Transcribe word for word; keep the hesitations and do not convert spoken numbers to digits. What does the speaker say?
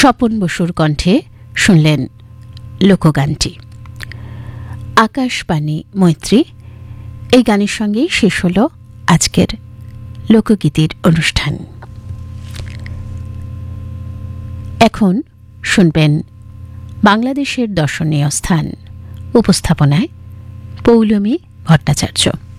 স্বপন বসুর কণ্ঠে শুনলেন লোকগানটি। আকাশবাণী মৈত্রী, এই গানের সঙ্গেই শেষ হল আজকের লোকগীতির অনুষ্ঠান। এখন শুনবেন বাংলাদেশের দর্শনীয় স্থান, উপস্থাপনায় পৌলমী ভট্টাচার্য।